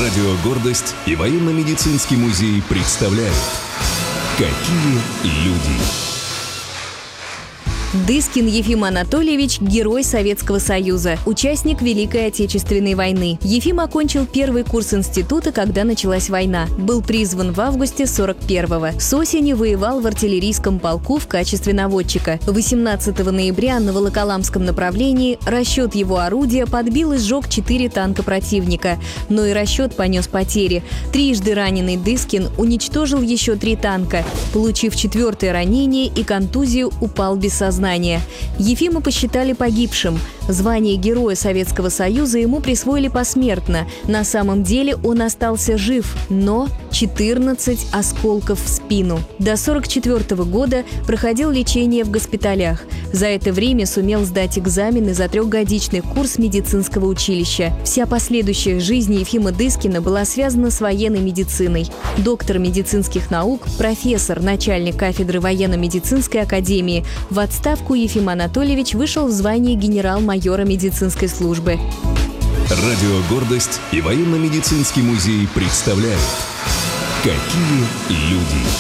Радио «Гордость» и военно-медицинский музей представляют «Какие люди». Дыскин Ефим Анатольевич – герой Советского Союза, участник Великой Отечественной войны. Ефим окончил первый курс института, когда началась война. Был призван в августе 41-го. С осени воевал в артиллерийском полку в качестве наводчика. 18 ноября на Волоколамском направлении расчет его орудия подбил и сжег 4 танка противника. Но и расчет понес потери. Трижды раненый Дыскин уничтожил еще 3 танка. Получив 4-е ранение и контузию, упал без сознания. Ефима посчитали погибшим. Звание Героя Советского Союза ему присвоили посмертно. На самом деле он остался жив, но 14 осколков в спину. До 1944 года проходил лечение в госпиталях. За это время сумел сдать экзамены за 3-годичный курс медицинского училища. Вся последующая жизнь Ефима Дыскина была связана с военной медициной. Доктор медицинских наук, профессор, начальник кафедры военно-медицинской академии. В отставку Ефим Анатольевич вышел в звание генерал-майора медицинской службы. Радио «Гордость» и военно-медицинский музей представляют «Какие люди».